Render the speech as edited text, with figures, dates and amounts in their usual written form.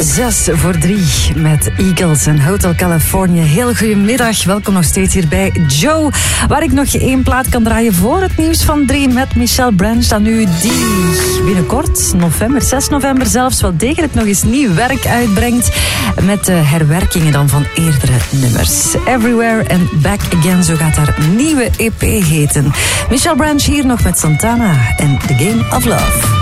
2:06 met Eagles en Hotel California. Heel goedemiddag, welkom nog steeds hier bij Joe, waar ik nog 1 plaat kan draaien voor het nieuws van 3 met Michelle Branch. Dan nu die binnenkort, november, 6 november zelfs, wel degelijk nog eens nieuw werk uitbrengt met herwerkingen dan van eerdere nummers. Everywhere and Back Again, zo gaat haar nieuwe EP heten. Michelle Branch hier nog met Santana en The Game of Love.